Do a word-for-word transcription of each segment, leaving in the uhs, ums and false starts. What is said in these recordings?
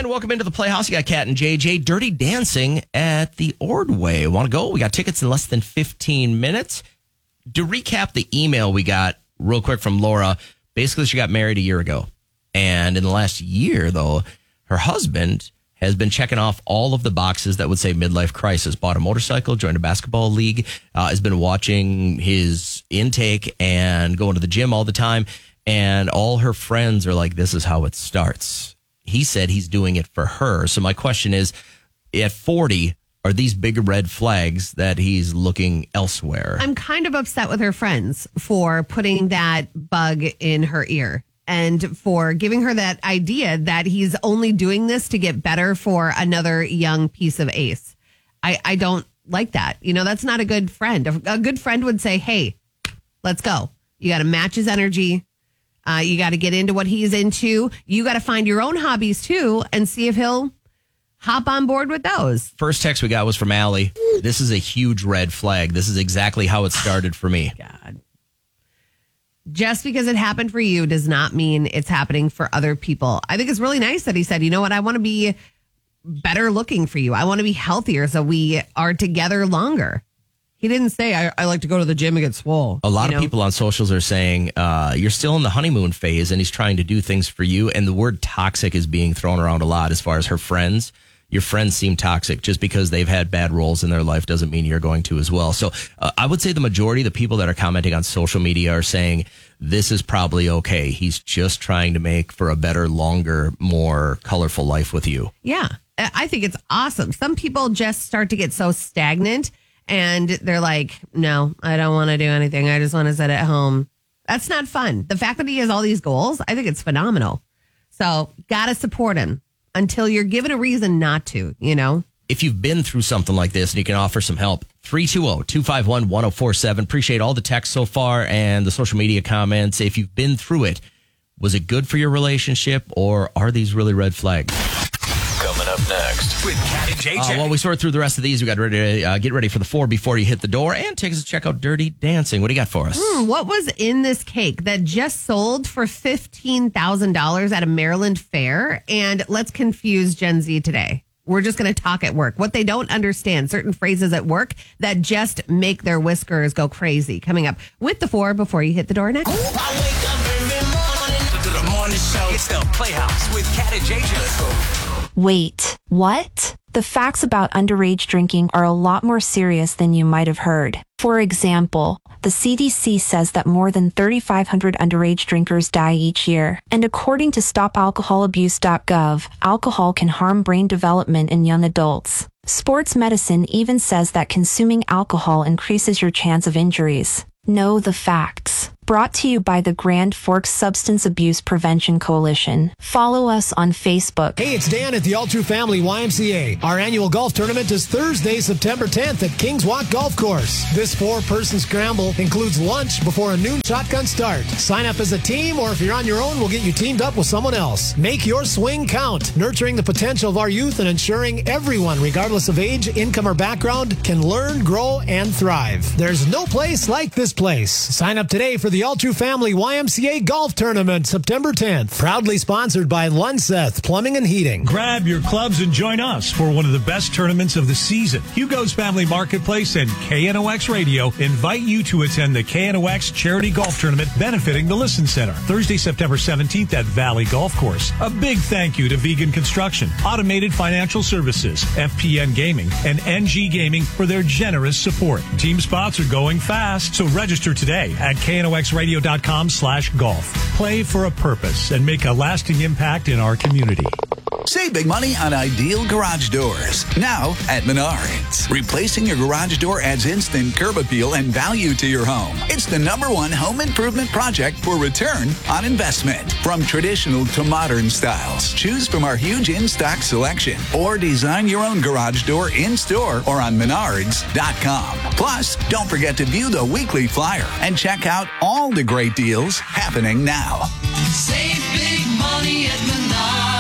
and welcome into the Playhouse. You got Kat and J J. Dirty Dancing at the Ordway. Want to go? We got tickets in less than fifteen minutes. To recap the email we got real quick from Laura, basically she got married a year ago. And in the last year, though, her husband has been checking off all of the boxes that would say midlife crisis. Bought a motorcycle, joined a basketball league, uh, has been watching his intake and going to the gym all the time. And all her friends are like, this is how it starts. He said he's doing it for her. So my question is, at forty, are these big red flags that he's looking elsewhere? I'm kind of upset with her friends for putting that bug in her ear. And for giving her that idea that he's only doing this to get better for another young piece of ace. I, I don't like that. You know, that's not a good friend. A, a good friend would say, hey, let's go. You got to match his energy. Uh, you got to get into what he's into. You got to find your own hobbies, too, and see if he'll hop on board with those. First text we got was from Allie. This is a huge red flag. This is exactly how it started for me. God. Just because it happened for you does not mean it's happening for other people. I think it's really nice that he said, you know what, I want to be better looking for you. I want to be healthier so we are together longer. He didn't say, I, I like to go to the gym and get swole. A lot you of know? people people on socials are saying uh, you're still in the honeymoon phase and he's trying to do things for you. And the word toxic is being thrown around a lot as far as her friends. Your friends seem toxic. Just because they've had bad roles in their life doesn't mean you're going to as well. So uh, I would say the majority of the people that are commenting on social media are saying this is probably okay. He's just trying to make for a better, longer, more colorful life with you. Yeah, I think it's awesome. Some people just start to get so stagnant and they're like, no, I don't want to do anything. I just want to sit at home. That's not fun. The fact that he has all these goals, I think it's phenomenal. So got to support him until you're given a reason not to, you know? If you've been through something like this and you can offer some help, three two zero, two five one, one zero four seven. Appreciate all the texts so far and the social media comments. If you've been through it, was it good for your relationship or are these really red flags? Coming up next with Kat and J J. Uh, while we sort through the rest of these, we got ready to uh, get ready for the four before you hit the door and take us to check out Dirty Dancing. What do you got for us? Hmm, what was in this cake that just sold for fifteen thousand dollars at a Maryland fair? And let's confuse Gen Z today. We're just going to talk at work. What they don't understand, certain phrases at work that just make their whiskers go crazy. Coming up with the four before you hit the door next. I wake up every morning to the morning show. It's the Playhouse with Kat and J J. Let's go. Wait, what? The facts about underage drinking are a lot more serious than you might have heard. For example, the C D C says that more than three thousand five hundred underage drinkers die each year. And according to stop alcohol abuse dot gov, alcohol can harm brain development in young adults. Sports medicine even says that consuming alcohol increases your chance of injuries. Know the facts. Brought to you by the Grand Forks Substance Abuse Prevention Coalition. Follow us on Facebook. Hey, it's Dan at the All True Family Y M C A. Our annual golf tournament is Thursday, September tenth at Kings Walk Golf Course. This four-person scramble includes lunch before a noon shotgun start. Sign up as a team, or if you're on your own, we'll get you teamed up with someone else. Make your swing count, nurturing the potential of our youth and ensuring everyone, regardless of age, income, or background, can learn, grow, and thrive. There's no place like this place. Sign up today for the All True Family Y M C A Golf Tournament, September tenth. Proudly sponsored by Lunseth Plumbing and Heating. Grab your clubs and join us for one of the best tournaments of the season. Hugo's Family Marketplace and K N O X Radio invite you to attend the K N O X Charity Golf Tournament benefiting the Listen Center, Thursday, September seventeenth at Valley Golf Course. A big thank you to Vegan Construction, Automated Financial Services, F P N Gaming, and N G Gaming for their generous support. Team spots are going fast, so register today at K N O X radio dot com slash golf. Play for a purpose and make a lasting impact in our community. Save big money on Ideal Garage Doors. Now at Menards. Replacing your garage door adds instant curb appeal and value to your home. It's the number one home improvement project for return on investment. From traditional to modern styles, choose from our huge in-stock selection or design your own garage door in-store or on menards dot com. Plus, don't forget to view the weekly flyer and check out all the great deals happening now. Save big money at Menards.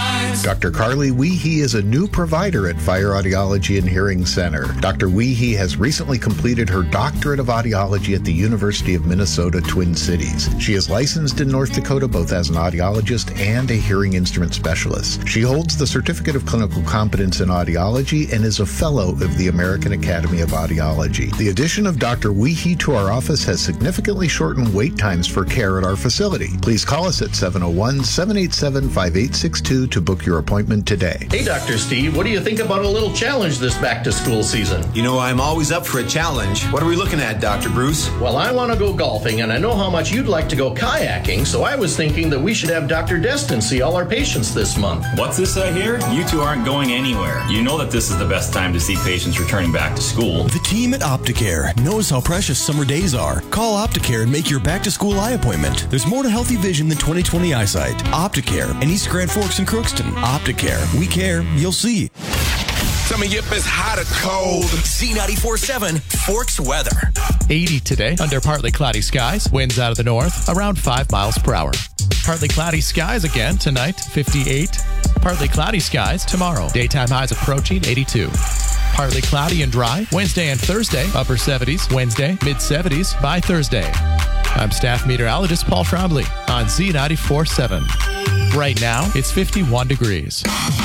Doctor Carly Weehee is a new provider at Fire Audiology and Hearing Center. Doctor Weehee has recently completed her doctorate of audiology at the University of Minnesota Twin Cities. She is licensed in North Dakota both as an audiologist and a hearing instrument specialist. She holds the Certificate of Clinical Competence in Audiology and is a fellow of the American Academy of Audiology. The addition of Doctor Weehee to our office has significantly shortened wait times for care at our facility. Please call us at seven oh one, seven eight seven, five eight six two to book your appointment today. Hey, Doctor Steve, what do you think about a little challenge this back-to-school season? You know, I'm always up for a challenge. What are we looking at, Doctor Bruce? Well, I want to go golfing, and I know how much you'd like to go kayaking, so I was thinking that we should have Doctor Destin see all our patients this month. What's this I hear? You two aren't going anywhere. You know that this is the best time to see patients returning back to school. The team at Opticare knows how precious summer days are. Call Opticare and make your back-to-school eye appointment. There's more to healthy vision than twenty twenty eyesight. Opticare in East Grand Forks and Crookston. Opticare. We care. You'll see. Tell me if it's hot or cold. Z ninety-four point seven Forks weather. eighty today under partly cloudy skies. Winds out of the north around five miles per hour. Partly cloudy skies again tonight, fifty-eight. Partly cloudy skies tomorrow. Daytime highs approaching eighty-two. Partly cloudy and dry. Wednesday and Thursday, upper seventies. Wednesday, mid seventies by Thursday. I'm staff meteorologist Paul Trombley on Z ninety-four point seven. Right now, it's fifty-one degrees.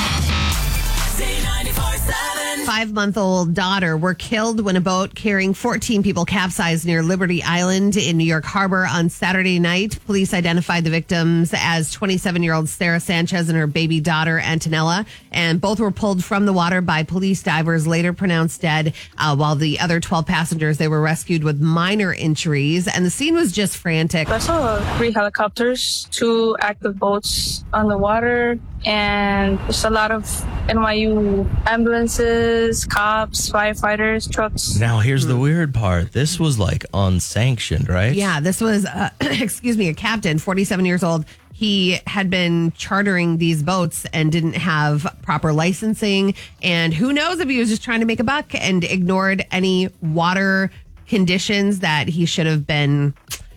Five-month-old daughter were killed when a boat carrying fourteen people capsized near Liberty Island in New York Harbor on Saturday night. Police identified the victims as twenty-seven-year-old Sarah Sanchez and her baby daughter, Antonella, and both were pulled from the water by police divers, later pronounced dead, uh, while the other twelve passengers, they were rescued with minor injuries, and the scene was just frantic. I saw three helicopters, two active boats on the water, and there's a lot of N Y U ambulances, cops, firefighters, trucks. Now, here's the weird part. This was like unsanctioned, right? Yeah, this was, uh, excuse me, a captain, forty-seven years old. He had been chartering these boats and didn't have proper licensing. And who knows if he was just trying to make a buck and ignored any water conditions that he should have been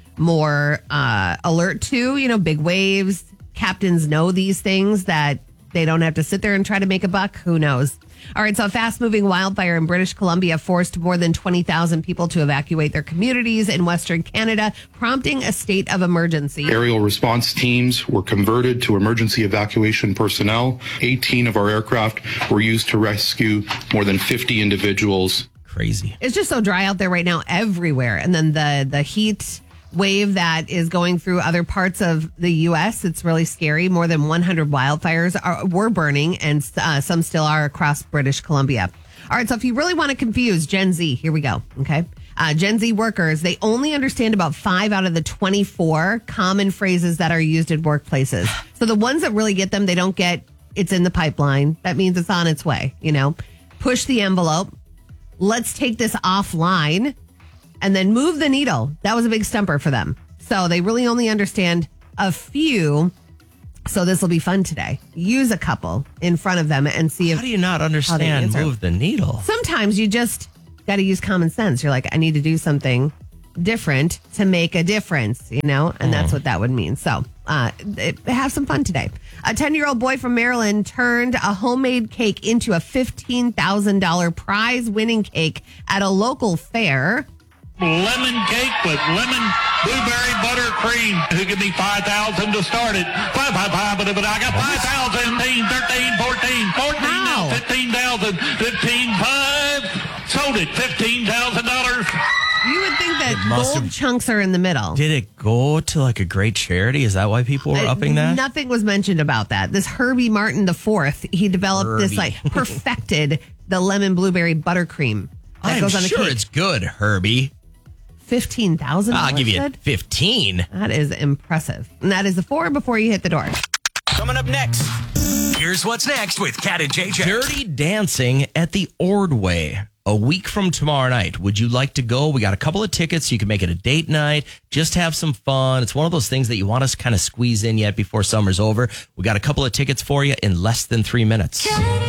more uh, alert to. You know, big waves. Captains know these things, that they don't have to sit there and try to make a buck. Who knows? All right, so a fast-moving wildfire in British Columbia forced more than twenty thousand people to evacuate their communities in Western Canada, prompting a state of emergency. Aerial response teams were converted to emergency evacuation personnel. eighteen of our aircraft were used to rescue more than fifty individuals. Crazy. It's just so dry out there right now everywhere. And then the, the heat wave that is going through other parts of the U S. It's really scary. More than one hundred wildfires are, were burning, and uh, some still are across British Columbia. All right, so if you really want to confuse Gen Z, here we go, okay? Uh, Gen Z workers, they only understand about five out of the twenty-four common phrases that are used in workplaces. So the ones that really get them, they don't get it's in the pipeline. That means it's on its way, you know? Push the envelope. Let's take this offline. And then move the needle. That was a big stumper for them. So they really only understand a few. So this will be fun today. Use a couple in front of them and see if. How do you not understand move the needle? Sometimes you just got to use common sense. You're like, I need to do something different to make a difference, you know? And that's what that would mean. So uh, it, have some fun today. A ten-year-old boy from Maryland turned a homemade cake into a fifteen thousand dollars prize-winning cake at a local fair. Lemon cake with lemon blueberry buttercream. Who give me five thousand to start it? Five, five, five, but I got five thousand, thirteen, fourteen, fourteen, now fifteen thousand, fifteen, five. Sold it, fifteen thousand dollars. You would think that gold have, chunks are in the middle. Did it go to like a great charity? Is that why people were upping that? Nothing was mentioned about that. This Herbie Martin the fourth, he developed Herbie. this, like, perfected the lemon blueberry buttercream. That I'm goes on the sure cake. It's good, Herbie. fifteen thousand dollars. I'll give you said? fifteen. That is impressive. And that is the four before you hit the door. Coming up next, here's what's next with Cat and J J. Dirty Dancing at the Ordway. A week from tomorrow night. Would you like to go? We got a couple of tickets. You can make it a date night. Just have some fun. It's one of those things that you want us to kind of squeeze in yet before summer's over. We got a couple of tickets for you in less than three minutes.